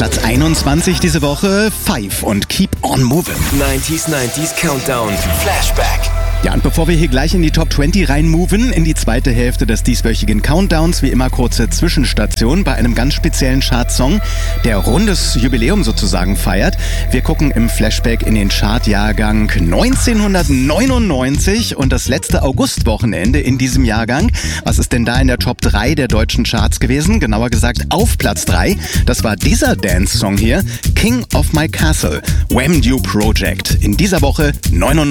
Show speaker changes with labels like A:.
A: Platz 21 diese Woche, Five und Keep on Moving.
B: 90s Countdown, Flashback.
A: Ja, und bevor wir hier gleich in die Top 20 reinmoven, in die zweite Hälfte des dieswöchigen Countdowns, wie immer kurze Zwischenstation bei einem ganz speziellen Chartsong, der rundes Jubiläum sozusagen feiert. Wir gucken im Flashback in den Chartjahrgang 1999 und das letzte Augustwochenende in diesem Jahrgang. Was ist denn da in der Top 3 der deutschen Charts gewesen? Genauer gesagt auf Platz 3. Das war dieser Dance-Song hier, King of My Castle, Wham! Project. In dieser Woche 99.